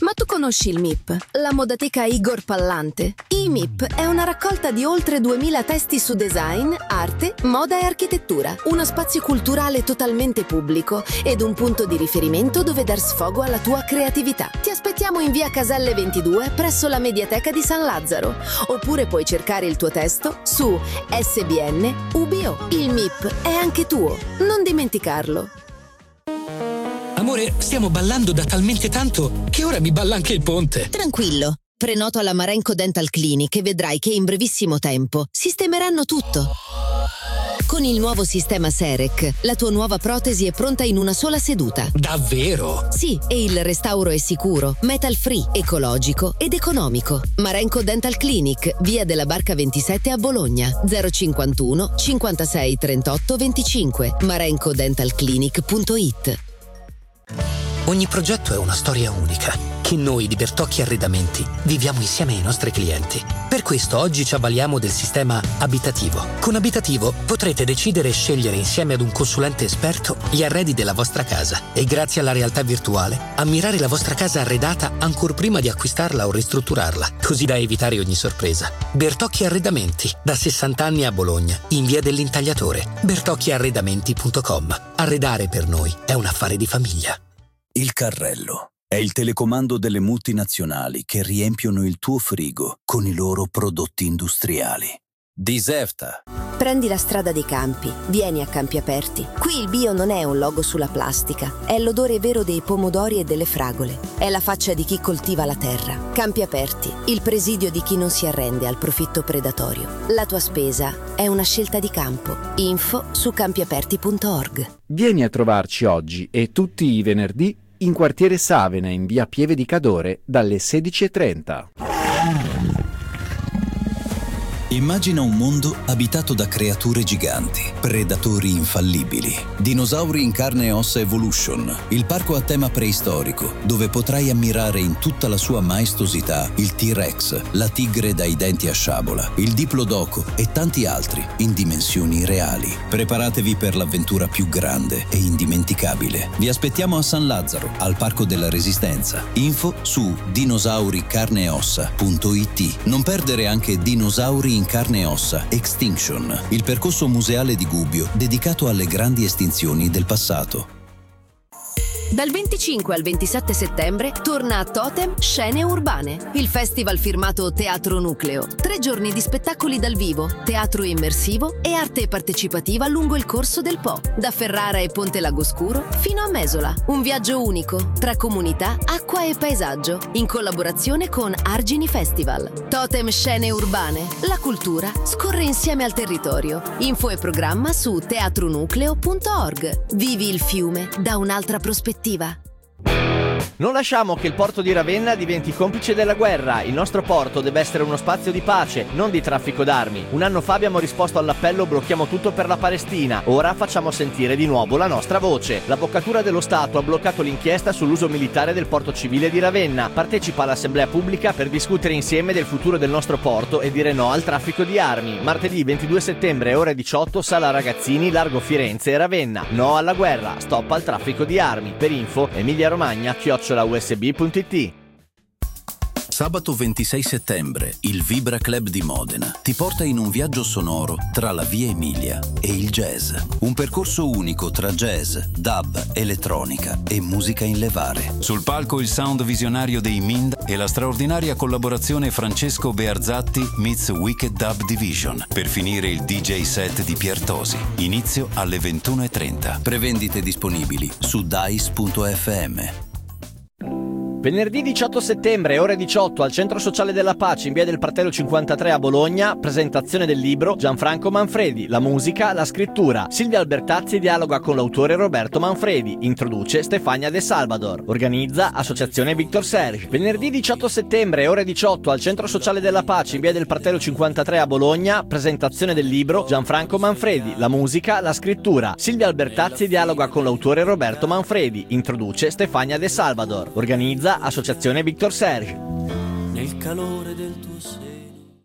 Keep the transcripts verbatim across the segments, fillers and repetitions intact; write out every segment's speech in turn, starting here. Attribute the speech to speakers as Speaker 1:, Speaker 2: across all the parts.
Speaker 1: Ma tu conosci il M I P, la modateca Igor Pallante? I M I P è una raccolta di oltre duemila testi su design, arte, moda e architettura. Uno spazio culturale totalmente pubblico ed un punto di riferimento dove dar sfogo alla tua creatività. Ti aspettiamo in via Caselle ventidue presso la Mediateca di San Lazzaro. Oppure puoi cercare il tuo testo su S B N U B O. Il M I P è anche tuo, non dimenticarlo.
Speaker 2: Amore, stiamo ballando da talmente tanto che ora mi balla anche il ponte.
Speaker 3: Tranquillo, prenoto alla Marenco Dental Clinic e vedrai che in brevissimo tempo sistemeranno tutto. Con il nuovo sistema Serec, la tua nuova protesi è pronta in una sola seduta.
Speaker 2: Davvero?
Speaker 3: Sì, e il restauro è sicuro, metal free, ecologico ed economico. Marenco Dental Clinic, via della Barca ventisette a Bologna, zero cinquantuno cinquantasei trentotto venticinque, marenco dental clinic punto it.
Speaker 2: Ogni progetto è una storia unica, che noi di Bertocchi Arredamenti viviamo insieme ai nostri clienti. Per questo oggi ci avvaliamo del sistema abitativo. Con Abitativo potrete decidere e scegliere insieme ad un consulente esperto gli arredi della vostra casa e grazie alla realtà virtuale ammirare la vostra casa arredata ancor prima di acquistarla o ristrutturarla, così da evitare ogni sorpresa. Bertocchi Arredamenti, da sessanta anni a Bologna, in via dell'Intagliatore. bertocchi arredamenti punto com. Arredare per noi è un affare di famiglia.
Speaker 4: Il carrello è il telecomando delle multinazionali che riempiono il tuo frigo con i loro prodotti industriali. Diserta.
Speaker 5: Prendi la strada dei campi, vieni a Campi Aperti. Qui il bio non è un logo sulla plastica, è l'odore vero dei pomodori e delle fragole. È la faccia di chi coltiva la terra. Campi Aperti, il presidio di chi non si arrende al profitto predatorio. La tua spesa è una scelta di campo. Info su campi aperti punto org.
Speaker 6: Vieni a trovarci oggi e tutti i venerdì in quartiere Savena in via Pieve di Cadore dalle sedici e trenta.
Speaker 4: Immagina un mondo abitato da creature giganti, predatori infallibili, dinosauri in carne e ossa Evolution, il parco a tema preistorico, dove potrai ammirare in tutta la sua maestosità il T-Rex, la tigre dai denti a sciabola, il Diplodoco e tanti altri in dimensioni reali. Preparatevi per l'avventura più grande e indimenticabile. Vi aspettiamo a San Lazzaro, al Parco della Resistenza. Info su dinosauri carne e ossa punto it. Non perdere anche Dinosauri in carne e ossa Extinction, il percorso museale di Gubbio dedicato alle grandi estinzioni del passato.
Speaker 1: Dal venticinque al ventisette settembre torna a Totem Scene Urbane, il festival firmato Teatro Nucleo. Tre giorni di spettacoli dal vivo, teatro immersivo e arte partecipativa lungo il corso del Po, da Ferrara e Ponte Lagoscuro fino a Mesola. Un viaggio unico tra comunità, acqua e paesaggio, in collaborazione con Argini Festival. Totem Scene Urbane, la cultura scorre insieme al territorio. Info e programma su teatronucleo punto org. Vivi il fiume da un'altra prospettiva.
Speaker 7: Non lasciamo che il porto di Ravenna diventi complice della guerra. Il nostro porto deve essere uno spazio di pace, non di traffico d'armi. Un anno fa abbiamo risposto all'appello "Blocchiamo tutto per la Palestina". Ora facciamo sentire di nuovo la nostra voce. L'Avvocatura dello Stato ha bloccato l'inchiesta sull'uso militare del porto civile di Ravenna. Partecipa all'assemblea pubblica per discutere insieme del futuro del nostro porto e dire no al traffico di armi. Martedì ventidue settembre, ore diciotto, Sala Ragazzini, Largo Firenze, Ravenna. No alla guerra, stop al traffico di armi. Per info Emilia Romagna, chiocciola u s b punto it.
Speaker 4: Sabato ventisei settembre, il Vibra Club di Modena ti porta in un viaggio sonoro tra la Via Emilia e il jazz. Un percorso unico tra jazz, dub, elettronica e musica in levare.
Speaker 8: Sul palco il sound visionario dei Mind e la straordinaria collaborazione Francesco Bearzatti meets Wicked Dub Division per finire il D J set di Piertosi. Inizio alle ventuno e trenta.
Speaker 4: Prevendite disponibili su dice punto f m.
Speaker 7: Venerdì diciotto settembre, ore diciotto, al Centro Sociale della Pace in via del Pratello cinquantatré a Bologna, presentazione del libro Gianfranco Manfredi, la musica, la scrittura. Silvia Albertazzi dialoga con l'autore Roberto Manfredi, introduce Stefania De Salvador, organizza Associazione Victor Serge. Venerdì diciotto settembre, ore diciotto, al Centro Sociale della Pace in via del Pratello cinquantatré a Bologna, presentazione del libro Gianfranco Manfredi, la musica, la scrittura. Silvia Albertazzi dialoga con l'autore Roberto Manfredi, introduce Stefania De Salvador, organizza Associazione Victor Serge.
Speaker 9: Nel calore del tuo seno.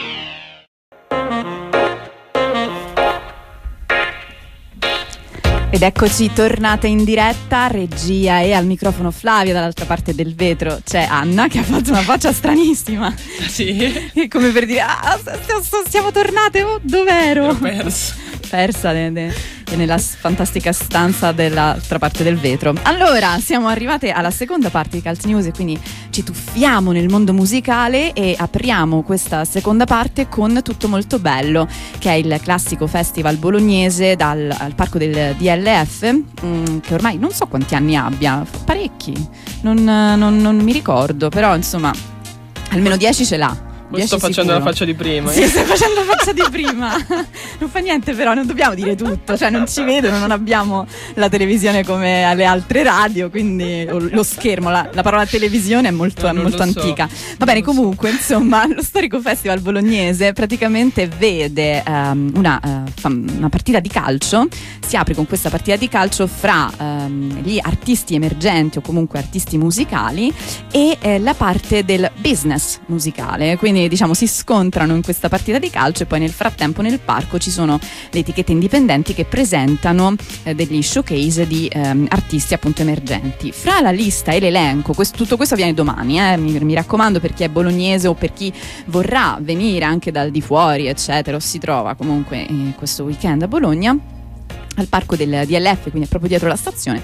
Speaker 10: Ed Ed eccoci tornate in diretta, regia e al microfono Flavia, dall'altra parte del vetro c'è Anna che ha fatto una faccia stranissima.
Speaker 11: Sì.
Speaker 10: Come per dire, ah, siamo tornate, oh, dov'ero?
Speaker 11: Ero persa.
Speaker 10: Persa ne, ne, nella fantastica stanza dell'altra parte del vetro. Allora, siamo arrivate alla seconda parte di Cult News e quindi ci tuffiamo nel mondo musicale e apriamo questa seconda parte con Tutto Molto Bello, che è il classico festival bolognese dal al parco del D L F, mh, che ormai non so quanti anni abbia, parecchi, non, non, non mi ricordo, però insomma almeno dieci ce l'ha.
Speaker 11: Sto facendo
Speaker 10: sicuro.
Speaker 11: La faccia di prima.
Speaker 10: Sì, stai facendo la faccia di prima. Non fa niente, però non dobbiamo dire tutto, cioè non ci vedono, non abbiamo la televisione come alle altre radio, quindi lo schermo, la, la parola televisione è molto,
Speaker 11: no,
Speaker 10: molto antica.
Speaker 11: So.
Speaker 10: Va bene,
Speaker 11: non
Speaker 10: comunque, so. insomma, lo storico festival bolognese praticamente vede um, una, uh, una partita di calcio, si apre con questa partita di calcio fra um, gli artisti emergenti o comunque artisti musicali e eh, la parte del business musicale, quindi diciamo si scontrano in questa partita di calcio e poi nel frattempo nel parco ci sono le etichette indipendenti che presentano eh, degli showcase di ehm, artisti appunto emergenti. Fra la lista e l'elenco, questo, tutto questo avviene domani, eh, mi, mi raccomando, per chi è bolognese o per chi vorrà venire anche dal di fuori eccetera, o si trova comunque eh, questo weekend a Bologna al parco del D L F, quindi è proprio dietro la stazione.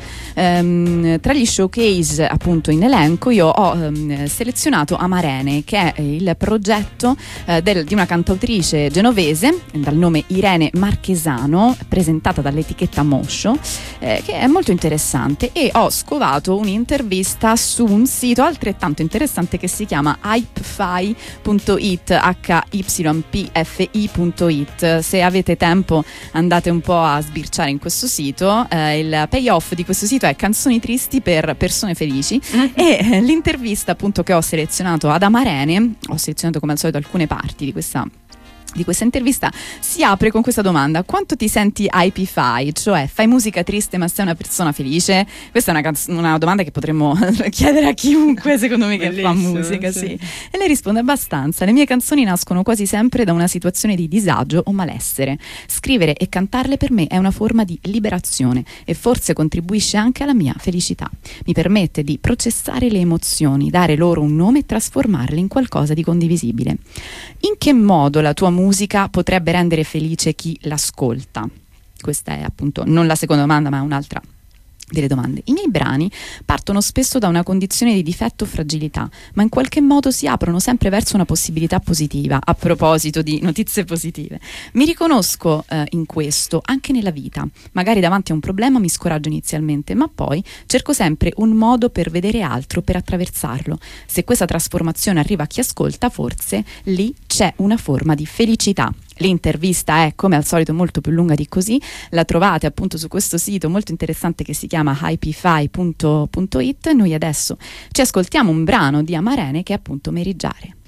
Speaker 10: Um, tra gli showcase appunto in elenco io ho um, selezionato Amarene, che è il progetto uh, del, di una cantautrice genovese dal nome Irene Marchesano, presentata dall'etichetta Moscio, eh, che è molto interessante, e ho scovato un'intervista su un sito altrettanto interessante che si chiama hypefy punto it, h y p f i punto it. Se avete tempo andate un po' a sbirciare in questo sito. Eh, il payoff di questo sito è canzoni tristi per persone felici, mm-hmm. e eh, l'intervista appunto che ho selezionato ad Amarene, ho selezionato come al solito alcune parti di questa di questa intervista, si apre con questa domanda: quanto ti senti hypify? Cioè, fai musica triste ma sei una persona felice? Questa è una, canz- una domanda che potremmo chiedere a chiunque, secondo me, che fa musica, sì. sì. E lei risponde: abbastanza. Le mie canzoni nascono quasi sempre da una situazione di disagio o malessere. Scrivere e cantarle per me è una forma di liberazione e forse contribuisce anche alla mia felicità. Mi permette di processare le emozioni, dare loro un nome e trasformarle in qualcosa di condivisibile. In che modo la tua musica musica potrebbe rendere felice chi l'ascolta? Questa è appunto non la seconda domanda, ma un'altra delle domande. I miei brani partono spesso da una condizione di difetto o fragilità, ma in qualche modo si aprono sempre verso una possibilità positiva. A proposito di notizie positive, mi riconosco eh, in questo anche nella vita. Magari davanti a un problema mi scoraggio inizialmente, ma poi cerco sempre un modo per vedere altro, per attraversarlo. Se questa trasformazione arriva a chi ascolta, forse lì c'è una forma di felicità. L'intervista è come al solito molto più lunga di così, la trovate appunto su questo sito molto interessante che si chiama hypefy punto it. Noi adesso ci ascoltiamo un brano di Amarene che è appunto Merigiare.